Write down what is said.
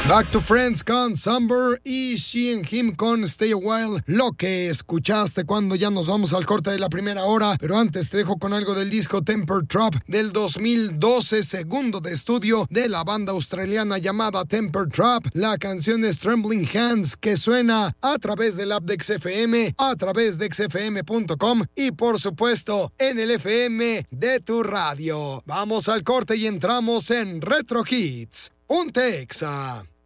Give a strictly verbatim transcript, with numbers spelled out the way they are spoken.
Back to Friends con Somber y She and Him con Stay a While. Lo que escuchaste cuando ya nos vamos al corte de la primera hora. Pero antes te dejo con algo del disco Temper Trap del dos mil doce, segundo de estudio de la banda australiana llamada Temper Trap. La canción es Trembling Hands, que suena a través del app de X F M, a través de x f m punto com y por supuesto en el F M de tu radio. Vamos al corte y entramos en Retro Hits. Un Texa.